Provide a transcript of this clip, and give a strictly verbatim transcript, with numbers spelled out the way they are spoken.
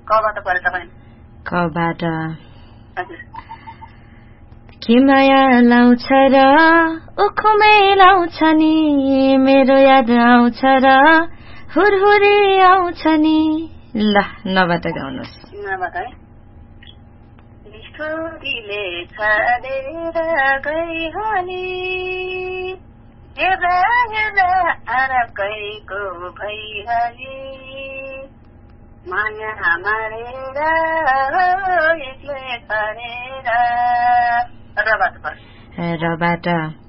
कबाट परे तपाईँ कबाट हजुर कि माया लाउँछ र उखुमै लाउँछ नि मेरो याद आउँछ र हुरहुरी आउँछ नि ल नबाट गाउनुहोस् नबाट है छोरीले छाडेर गइहाली हेर्दा हेर्दा आरकैको भइहाली माया मारेर एक्लै पारेर रबाट रबाट